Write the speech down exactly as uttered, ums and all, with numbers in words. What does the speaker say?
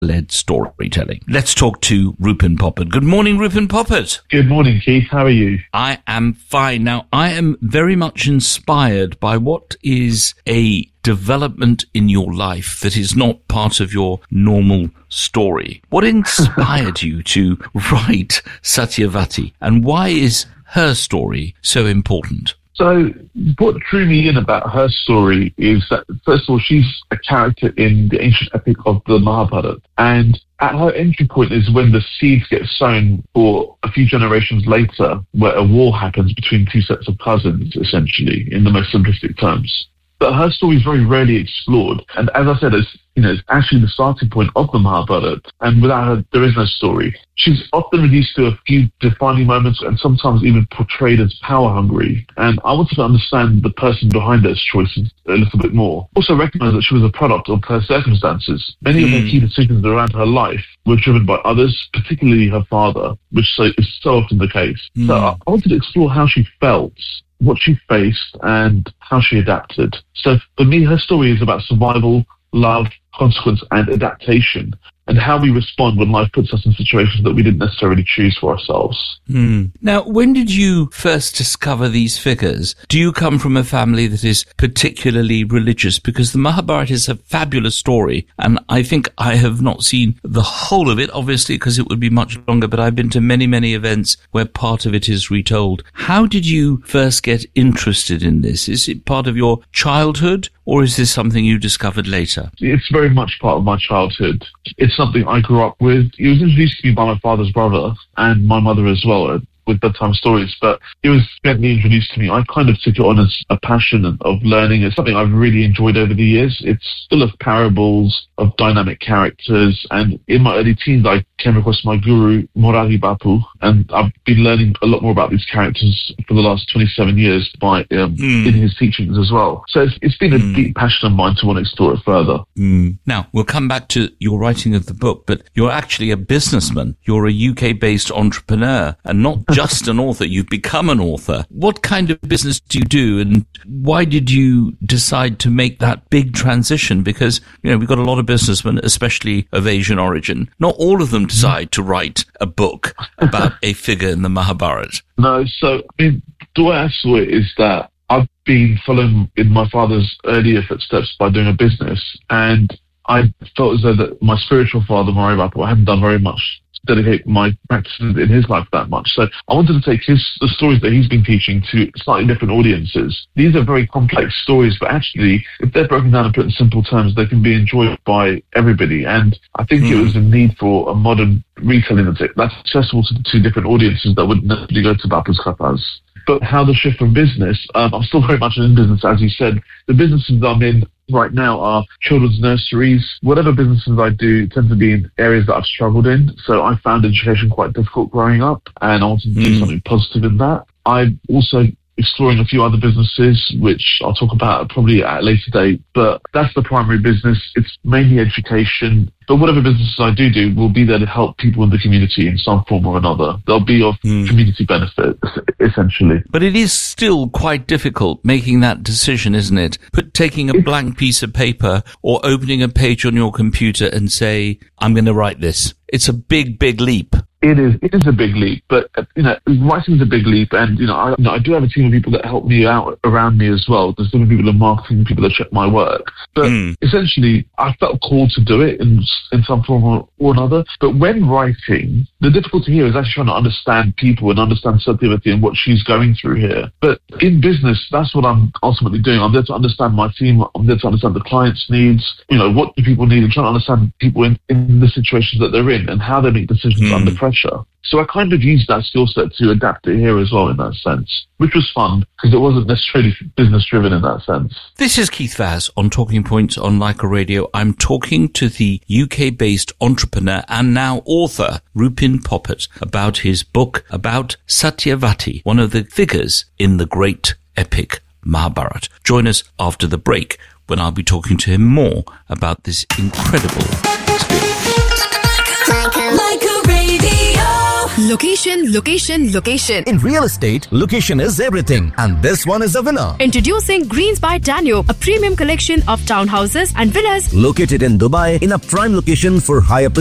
led storytelling. Let's talk to Rupin Poppert. Good morning, Rupin Poppert. Good morning, Keith. How are you? I am fine. Now, I am very much inspired by what is a development in your life that is not part of your normal story. What inspired you to write Satyavati, and why is her story so important? So what drew me in about her story is that, first of all, she's a character in the ancient epic of the Mahabharata. And at her entry point is when the seeds get sown for a few generations later, where a war happens between two sets of cousins, essentially, in the most simplistic terms. But her story is very rarely explored. And as I said, it's, you know, it's actually the starting point of the Mahabharata. And without her, there is no story. She's often reduced to a few defining moments and sometimes even portrayed as power-hungry. And I wanted to understand the person behind those choices a little bit more. Also recognize that she was a product of her circumstances. Many mm. of her key decisions around her life were driven by others, particularly her father, which is so often the case. Mm. So I wanted to explore how she felt, what she faced, and how she adapted. So for me, her story is about survival, love, consequence, and adaptation, and how we respond when life puts us in situations that we didn't necessarily choose for ourselves. Mm. Now, when did you first discover these figures? Do you come from a family that is particularly religious? Because the Mahabharata is a fabulous story, and I think I have not seen the whole of it, obviously, because it would be much longer, but I've been to many, many events where part of it is retold. How did you first get interested in this? Is it part of your childhood, or is this something you discovered later? It's very much part of my childhood. It's something I grew up with. It was introduced to me by my father's brother and my mother as well, with bedtime stories, but it was gently introduced to me. I kind of took it on as a passion of learning. It's something I've really enjoyed over the years. It's full of parables, of dynamic characters, and in my early teens I came across my guru, Morari Bapu, and I've been learning a lot more about these characters for the last twenty-seven years by um, mm. in his teachings as well. So it's, it's been a mm. deep passion of mine to want to explore it further. Mm. Now, we'll come back to your writing of the book, but you're actually a businessman. You're a U K-based entrepreneur, and not just an author. You've become an author. What kind of business do you do, and why did you decide to make that big transition? Because, you know, we've got a lot of businessmen, especially of Asian origin. Not all of them decide to write a book about a figure in the Mahabharata. No, so, I mean, the way I saw it is that I've been following in my father's earlier footsteps by doing a business, and I felt as though that my spiritual father, Morari Bapu, I hadn't done very much to dedicate my practices in his life that much. So I wanted to take his the stories that he's been teaching to slightly different audiences. These are very complex stories, but actually, if they're broken down and put in simple terms, they can be enjoyed by everybody. And I think mm. it was a need for a modern retelling that's accessible to, to different audiences that wouldn't necessarily go to Bapu's Kapas. But how the shift from business, um, I'm still very much in business, as you said. The businesses I'm in right now are children's nurseries. Whatever businesses I do tend to be in areas that I've struggled in. So I found education quite difficult growing up, and I wanted to do mm. something positive in that. I'm also exploring a few other businesses, which I'll talk about probably at a later date, but that's the primary business. It's mainly education. But whatever businesses I do do will be there to help people in the community in some form or another. They'll be of mm. community benefit, essentially. But it is still quite difficult making that decision, isn't it? But taking a blank piece of paper or opening a page on your computer and say, I'm going to write this. It's a big, big leap. It is. It is a big leap, but you know, writing is a big leap, and you know, I, you know, I do have a team of people that help me out around me as well. There's different people in marketing, people that check my work. But mm. essentially, I felt called to do it in in some form or, or another. But when writing, the difficulty here is actually trying to understand people and understand Satyavati and what she's going through here. But in business, that's what I'm ultimately doing. I'm there to understand my team. I'm there to understand the client's needs. You know, what do people need? I'm trying to understand people in, in the situations that they're in and how they make decisions mm. under pressure. So I kind of used that skill set to adapt it here as well in that sense, which was fun because it wasn't necessarily business driven in that sense. This is Keith Vaz on Talking Points on Leica Radio. I'm talking to the U K-based entrepreneur and now author Rupin Poppert about his book about Satyavati, one of the figures in the great epic Mahabharata. Join us after the break when I'll be talking to him more about this incredible experience. Location location, location. In real estate, location is everything. And this one is a winner. Introducing Greens by Danube, a premium collection of townhouses and villas located in Dubai in a prime location for high